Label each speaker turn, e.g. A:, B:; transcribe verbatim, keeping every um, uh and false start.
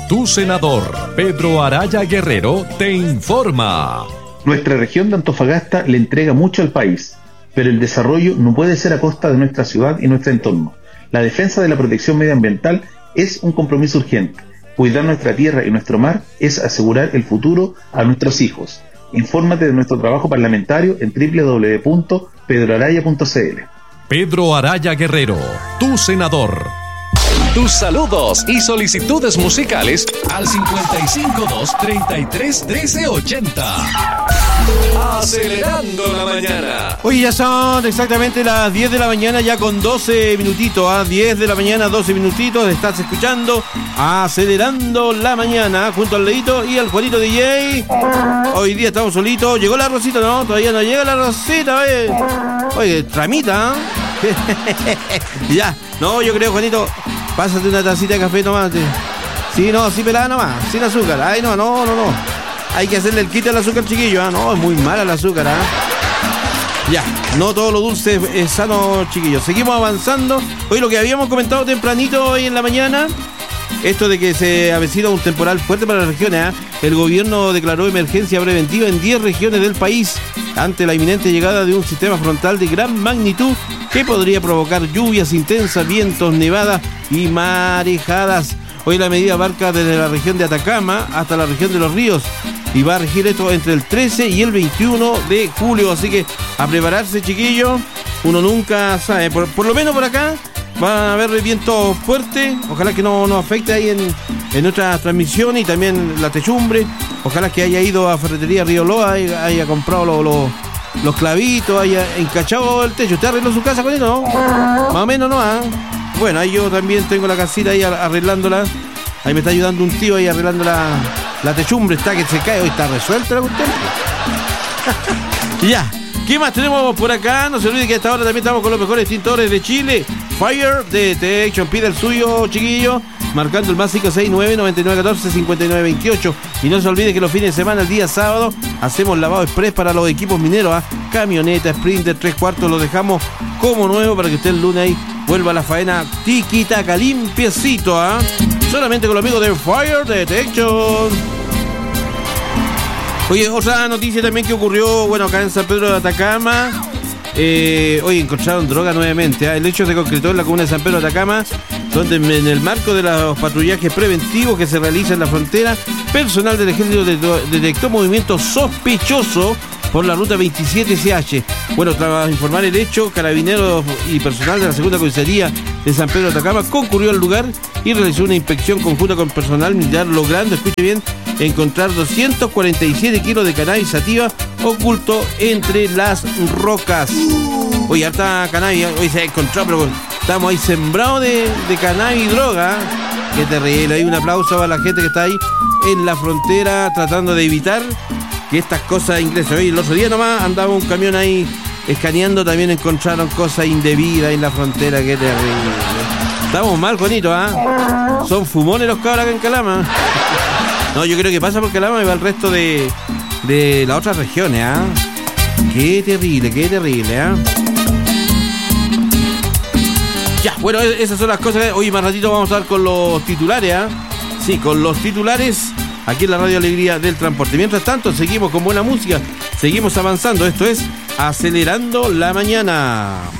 A: Tu senador, Pedro Araya Guerrero, te informa.
B: Nuestra región de Antofagasta le entrega mucho al país, pero el desarrollo no puede ser a costa de nuestra ciudad y nuestro entorno. La defensa de la protección medioambiental es un compromiso urgente. Cuidar nuestra tierra y nuestro mar es asegurar el futuro a nuestros hijos. Infórmate de nuestro trabajo parlamentario en doble u doble u doble u punto pedro araya punto c l.
A: Pedro Araya Guerrero, tu senador. Tus saludos y solicitudes musicales al cincuenta y cinco dos, treinta y tres, trece, ochenta. Acelerando la mañana.
C: Oye, ya son exactamente las diez de la mañana, ya con doce minutitos, ¿ah? diez de la mañana, doce minutitos. Estás escuchando Acelerando la mañana junto al Leito y al Juanito D J. Hoy día estamos solitos. Llegó la Rosita, ¿no? Todavía no llega la Rosita, ¿eh? Oye, tramita, ¿eh? Ya, no, yo creo, Juanito, pásate una tacita de café, tomate. Sí, no, sí, pelada nomás, sin azúcar. Ay, no, no, no, no. Hay que hacerle el quite al azúcar, chiquillo, ¿ah? No, es muy mala el azúcar, ¿ah? Ya, no todo lo dulce es sano, chiquillos. Seguimos avanzando. Hoy lo que habíamos comentado tempranito hoy en la mañana, esto de que se avecina un temporal fuerte para las regiones, ¿eh? El gobierno declaró emergencia preventiva en diez regiones del país ante la inminente llegada de un sistema frontal de gran magnitud que podría provocar lluvias intensas, vientos, nevadas y marejadas. Hoy la medida abarca desde la región de Atacama hasta la región de Los Ríos y va a regir esto entre el trece y el veintiuno de julio, así que a prepararse, chiquillos. Uno nunca sabe, por, por lo menos por acá va a haber viento fuerte, ojalá que no nos afecte ahí en, en nuestra transmisión y también la techumbre. Ojalá que haya ido a Ferretería Río Loa, haya, haya comprado los, los, los clavitos, haya encachado el techo. ¿Usted arregló su casa con eso, no? Más o menos, ¿no? ¿Ah? Bueno, ahí yo también tengo la casita ahí arreglándola. Ahí me está ayudando un tío ahí arreglando la, la techumbre. Está que se cae, hoy está resuelta la cuestión. Ya, ¿qué más tenemos por acá? No se olvide que a esta hora también estamos con los mejores tintores de Chile. Fire de T-Action, pide el suyo, chiquillo, marcando el más cinco seis nueve, nueve nueve uno cuatro, cinco nueve dos ocho. Y no se olvide que los fines de semana, el día sábado, hacemos lavado express para los equipos mineros, ¿eh? Camioneta, Sprinter, tres cuartos, lo dejamos como nuevo para que usted el lunes ahí vuelva a la faena tiquitaca, limpiecito, ¿eh? Solamente con los amigos de Fire de T-Action. Oye, otra noticia también que ocurrió, bueno, acá en San Pedro de Atacama. Eh, hoy encontraron droga nuevamente, ¿eh? El hecho se concretó en la comuna de San Pedro de Atacama, donde en el marco de los patrullajes preventivos que se realizan en la frontera, personal del ejército detectó movimiento sospechoso por la ruta veintisiete C H. Bueno, tras informar el hecho, carabineros y personal de la segunda comisaría de San Pedro de Atacama concurrió al lugar y realizó una inspección conjunta con personal militar, logrando, escuche bien, encontrar doscientos cuarenta y siete kilos de cannabis sativa oculto entre las rocas. Oye, harta cannabis, hoy se ha encontrado, pero estamos ahí sembrados de, de cannabis y droga. Qué terrible. Hay un aplauso para la gente que está ahí en la frontera tratando de evitar que estas cosas ingresen. Oye, el otro día nomás andaba un camión ahí escaneando, también encontraron cosas indebidas en la frontera. Qué terrible. Estamos mal, Juanito, ¿ah? ¿eh? Son fumones los cabros acá en Calama. No, yo creo que pasa por Calama y va al resto de, de las otras regiones, ¿ah? ¿eh? Qué terrible, qué terrible, ¿ah? ¿eh? Ya, bueno, esas son las cosas. Hoy más ratito vamos a estar con los titulares, ¿ah? ¿eh? Sí, con los titulares aquí en la Radio Alegría del Transporte. Mientras tanto, seguimos con buena música, seguimos avanzando. Esto es Acelerando la Mañana.